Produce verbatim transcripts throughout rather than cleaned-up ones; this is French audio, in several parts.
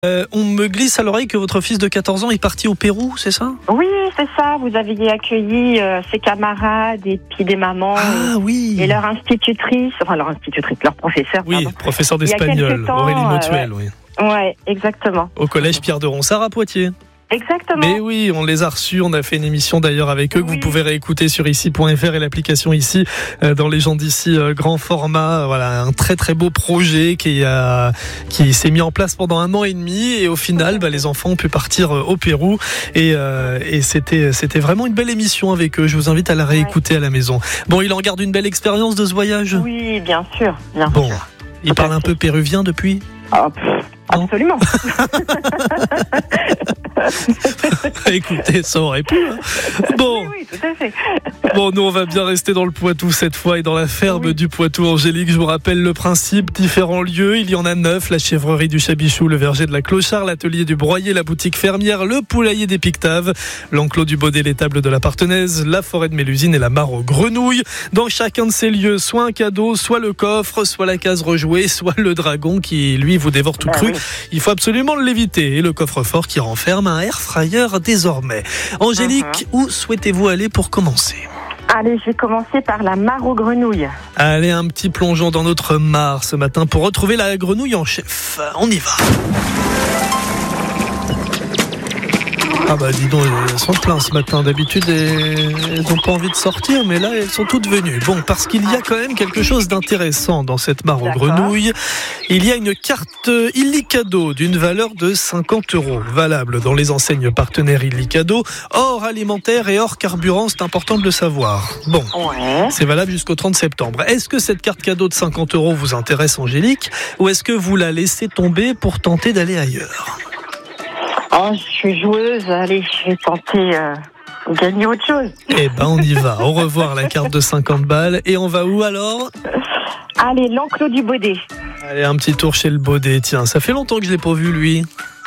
Euh, on me glisse à l'oreille que votre fils de quatorze ans est parti au Pérou, c'est ça ? Oui, c'est ça. Vous aviez accueilli euh, ses camarades et puis des mamans Ah et, oui. et leur institutrice, enfin leur institutrice, leur professeur. Oui, pardon. professeur Il y a d'espagnol, quelques temps, Aurélie euh, Motuel, oui. Ouais, exactement. Au collège Pierre de Ronsard à Poitiers. Exactement. Mais oui, on les a reçus, on a fait une émission d'ailleurs avec eux que Oui. vous pouvez réécouter sur ici point f r et l'application ici euh, dans les gens d'ici euh, grand format. Voilà, un très très beau projet qui a qui s'est mis en place pendant un an et demi et au final, bah, les enfants ont pu partir euh, au Pérou et euh, et c'était c'était vraiment une belle émission avec eux. Je vous invite à la réécouter à la maison. Bon, il en garde une belle expérience de ce voyage. Oui, bien sûr, bien Bon, sûr. il Tout parle à un fait. peu péruvien depuis. Oh, pff, absolument. Écoutez, ça aurait pu. Hein. Bon. Oui, oui, tout à fait. Bon, nous on va bien rester dans le Poitou cette fois et dans la ferme Oui. du Poitou. Angélique, je vous rappelle le principe, différents lieux, il y en a neuf, la chèvrerie du Chabichou, le verger de la Clochard, l'atelier du Broyer, la boutique fermière, le poulailler des Pictaves, l'enclos du Baudet, l'étable de la Partenaise, la forêt de Mélusine et la mare aux grenouilles. Dans chacun de ces lieux, soit un cadeau, soit le coffre, soit la case rejouée, soit le dragon qui lui vous dévore tout Ben cru. oui. Il faut absolument l'éviter et le coffre-fort qui renferme un air fryer désormais. Angélique, Uh-huh. où souhaitez-vous aller pour commencer ? Allez, je vais commencer par la mare aux grenouilles. Allez, un petit plongeon dans notre mare ce matin pour retrouver la grenouille en chef. On y va. Ah bah dis donc, elles sont pleines ce matin. D'habitude, elles n'ont pas envie de sortir, mais là, elles sont toutes venues. Bon, parce qu'il y a quand même quelque chose d'intéressant dans cette mare aux D'accord. grenouilles. Il y a une carte Illicado d'une valeur de cinquante euros, valable dans les enseignes partenaires Illicado, hors alimentaire et hors carburant, c'est important de le savoir. Bon. Ouais. C'est valable jusqu'au trente septembre. Est-ce que cette carte cadeau de cinquante euros vous intéresse, Angélique, ou est-ce que vous la laissez tomber pour tenter d'aller ailleurs ? Oh, je suis joueuse. Allez, je vais tenter euh, de gagner autre chose. Eh ben, on y va. Au revoir la carte de cinquante balles. Et on va où alors ? Allez, l'enclos du Baudet. Allez, un petit tour chez le Baudet. Tiens, ça fait longtemps que je l'ai pas vu, lui.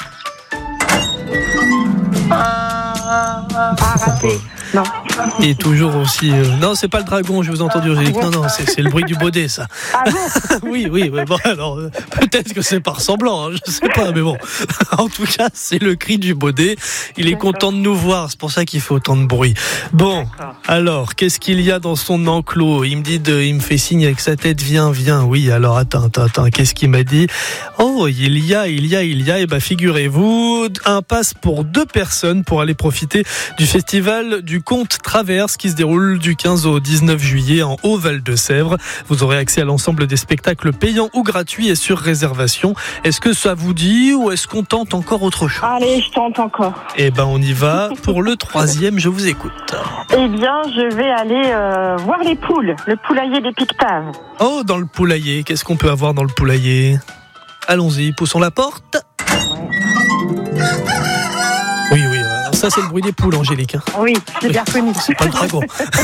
Ah, raté. Non. Et toujours aussi... euh, Non, c'est pas le dragon, je vous ai entendu, Angélique. Non, non, c'est, c'est le bruit du Baudet, ça. Ah bon ? Oui, oui, mais bon, alors, euh, peut-être que c'est par ressemblant, hein, je sais pas, mais bon. En tout cas, c'est le cri du Baudet. Il est content de nous voir, c'est pour ça qu'il fait autant de bruit. Bon, D'accord. alors, qu'est-ce qu'il y a dans son enclos ? Il me dit, de, il me fait signe avec sa tête, viens, viens. Oui, alors, attends, attends, attends, qu'est-ce qu'il m'a dit ? Oh, il y a, il y a, il y a, et ben, figurez-vous, un pass pour deux personnes pour aller profiter du festival du Conte Traverse qui se déroule du quinze au dix-neuf juillet en Haut-Val-de-Sèvres. Vous aurez accès à l'ensemble des spectacles payants ou gratuits et sur réservation. Est-ce que ça vous dit ou est-ce qu'on tente encore autre chose ? Allez, je tente encore. Eh ben, on y va. Pour le troisième, je vous écoute. Eh bien, je vais aller euh, voir les poules, le poulailler des Pictaves. Oh, dans le poulailler. Qu'est-ce qu'on peut avoir dans le poulailler ? Allons-y, poussons la porte. Oui, oui, alors ça c'est le bruit des poules, Angélique. Hein. Oui, j'ai bien connu. C'est pas le dragon.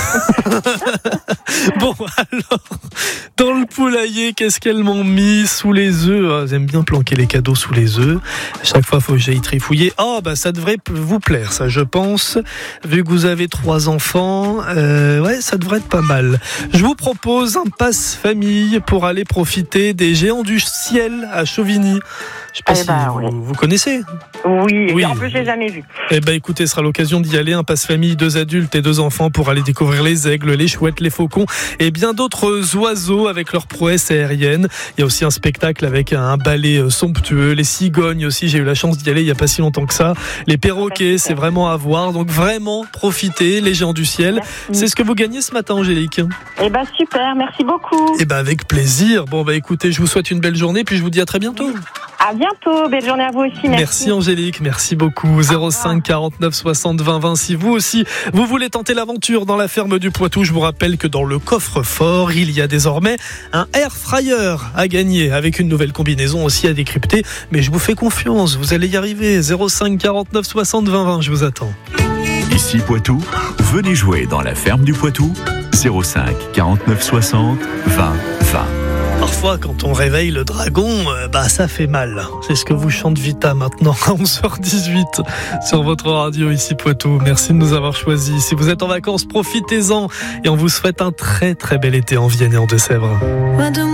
Bon, alors, dans le poulailler, qu'est-ce qu'elles m'ont mis sous les œufs ? Elles aiment bien planquer les cadeaux sous les œufs. À chaque fois, il faut que j'aille trifouiller. Oh, bah ça devrait vous plaire, ça, je pense. Vu que vous avez trois enfants, euh, ouais, ça devrait être pas mal. Je vous propose un passe-famille pour aller profiter des Géants du Ciel à Chauvigny. Je sais pas Eh si ben, vous, oui. vous connaissez. Oui, Oui. en plus, je l'ai jamais vu. Eh ben écoutez, ce sera l'occasion d'y aller, un passe-famille, deux adultes et deux enfants pour aller découvrir les aigles, les chouettes, les faucons et bien d'autres oiseaux avec leurs prouesses aériennes. Il y a aussi un spectacle avec un ballet somptueux, les cigognes aussi, j'ai eu la chance d'y aller il y a pas si longtemps que ça. Les perroquets, c'est vraiment à voir, donc vraiment profitez, les Géants du Ciel. Merci. C'est ce que vous gagnez ce matin, Angélique. Eh ben, super, merci beaucoup. Eh ben avec plaisir. Bon bah écoutez, je vous souhaite une belle journée puis je vous dis à très bientôt. À bientôt, belle journée à vous aussi, merci. Merci Angélique, merci beaucoup. zéro cinq quarante-neuf soixante vingt vingt. Si vous aussi, vous voulez tenter l'aventure dans la ferme du Poitou, je vous rappelle que dans le coffre-fort, il y a désormais un air fryer à gagner avec une nouvelle combinaison aussi à décrypter. Mais je vous fais confiance, vous allez y arriver. zéro cinq quarante-neuf soixante vingt vingt, je vous attends. Ici Poitou, venez jouer dans la ferme du Poitou. zéro cinq quarante-neuf soixante vingt vingt. Parfois, quand on réveille le dragon, euh, bah ça fait mal. C'est ce que vous chante Vita maintenant à onze heures dix-huit sur votre radio ici Poitou. Merci de nous avoir choisis. Si vous êtes en vacances, profitez-en et on vous souhaite un très très bel été en Vienne et en Deux-Sèvres.